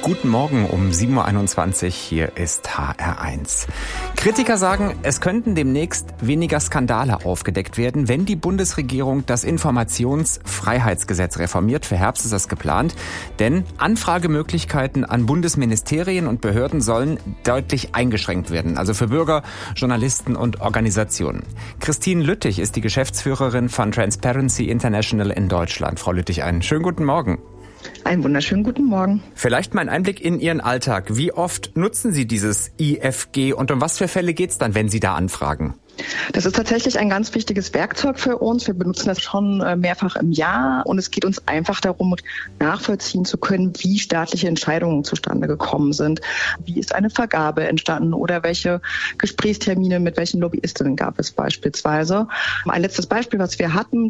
Guten Morgen um 7.21 Uhr, hier ist HR1. Kritiker sagen, es könnten demnächst weniger Skandale aufgedeckt werden, wenn die Bundesregierung das Informationsfreiheitsgesetz reformiert. Für Herbst ist das geplant, denn Anfragemöglichkeiten an Bundesministerien und Behörden sollen deutlich eingeschränkt werden, also für Bürger, Journalisten und Organisationen. Christine Lüttich ist die Geschäftsführerin von Transparency International in Deutschland. Frau Lüttich, einen schönen guten Morgen. Einen wunderschönen guten Morgen. Vielleicht mal ein Einblick in Ihren Alltag. Wie oft nutzen Sie dieses IFG und um was für Fälle geht es dann, wenn Sie da anfragen? Das ist tatsächlich ein ganz wichtiges Werkzeug für uns. Wir benutzen das schon mehrfach im Jahr und es geht uns einfach darum, nachvollziehen zu können, wie staatliche Entscheidungen zustande gekommen sind. Wie ist eine Vergabe entstanden oder welche Gesprächstermine mit welchen Lobbyistinnen gab es beispielsweise. Ein letztes Beispiel, was wir hatten,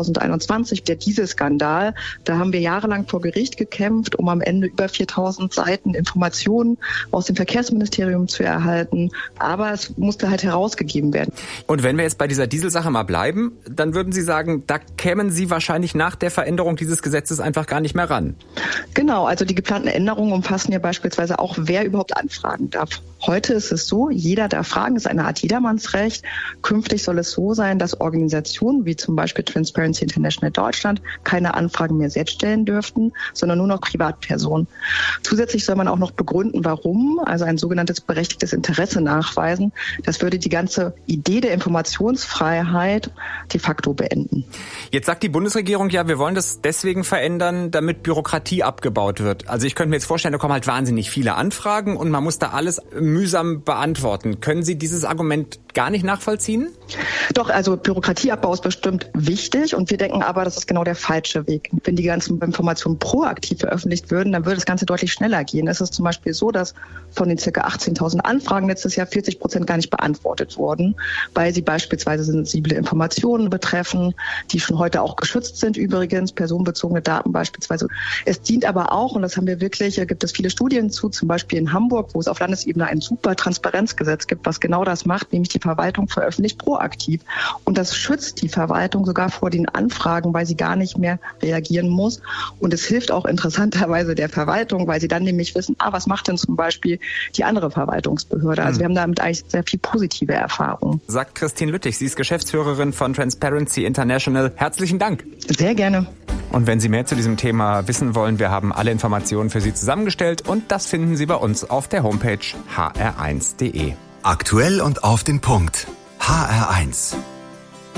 2021, der Dieselskandal. Da haben wir jahrelang vor Gericht gekämpft, um am Ende über 4000 Seiten Informationen aus dem Verkehrsministerium zu erhalten. Aber es musste halt herausgegeben werden. Und wenn wir jetzt bei dieser Dieselsache mal bleiben, dann würden Sie sagen, da kämen Sie wahrscheinlich nach der Veränderung dieses Gesetzes einfach gar nicht mehr ran. Genau, also die geplanten Änderungen umfassen ja beispielsweise auch, wer überhaupt anfragen darf. Heute ist es so, jeder darf fragen, ist eine Art Jedermannsrecht. Künftig soll es so sein, dass Organisationen wie zum Beispiel Transparency International Deutschland keine Anfragen mehr selbst stellen dürften, sondern nur noch Privatpersonen. Zusätzlich soll man auch noch begründen, warum, also ein sogenanntes berechtigtes Interesse nachweisen. Das würde die ganze Idee der Informationsfreiheit de facto beenden. Jetzt sagt die Bundesregierung ja, wir wollen das deswegen verändern, damit Bürokratie abgebaut wird. Also ich könnte mir jetzt vorstellen, da kommen halt wahnsinnig viele Anfragen und man muss da alles mühsam beantworten. Können Sie dieses Argument gar nicht nachvollziehen? Doch, also Bürokratieabbau ist bestimmt wichtig und wir denken aber, das ist genau der falsche Weg. Wenn die ganzen Informationen proaktiv veröffentlicht würden, dann würde das Ganze deutlich schneller gehen. Es ist zum Beispiel so, dass von den ca. 18.000 Anfragen letztes Jahr 40% gar nicht beantwortet wurden, weil sie beispielsweise sensible Informationen betreffen, die schon heute auch geschützt sind übrigens, personenbezogene Daten beispielsweise. Es dient aber auch, und das haben wir wirklich, gibt es viele Studien zu, zum Beispiel in Hamburg, wo es auf Landesebene ein super Transparenzgesetz gibt, was genau das macht, nämlich die Verwaltung veröffentlicht proaktiv. Und das schützt die Verwaltung sogar vor den Anfragen, weil sie gar nicht mehr reagieren muss. Und es hilft auch interessanterweise der Verwaltung, weil sie dann nämlich wissen, was macht denn zum Beispiel die andere Verwaltungsbehörde? Also wir haben damit eigentlich sehr viel positive Erfahrungen. Sagt Christine Lüttich, sie ist Geschäftsführerin von Transparency International. Herzlichen Dank. Sehr gerne. Und wenn Sie mehr zu diesem Thema wissen wollen, wir haben alle Informationen für Sie zusammengestellt und das finden Sie bei uns auf der Homepage hr1.de. Aktuell und auf den Punkt. HR1.